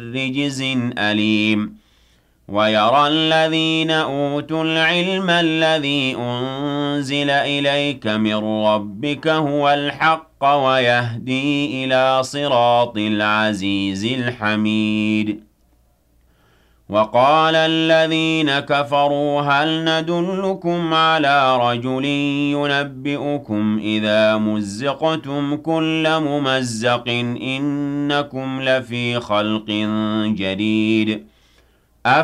رِجْزٍ أَلِيمٍ وَيَرَى الَّذِينَ أُوتُوا الْعِلْمَ الَّذِي أُنزِلَ إِلَيْكَ مِن رَّبِّكَ هُوَ الْحَقَّ وَيَهْدِي إِلَىٰ صِرَاطِ الْعَزِيزِ الْحَمِيدِ وَقَالَ الَّذِينَ كَفَرُوا هَلْ نَدُلُّكُمْ عَلَىٰ رَجُلٍ يُنَبِّئُكُمْ إِذَا مُزِّقْتُمْ كُلَّ مُمَزَّقٍ إِنَّكُمْ لَفِي خَلْقٍ جَدِيدٍ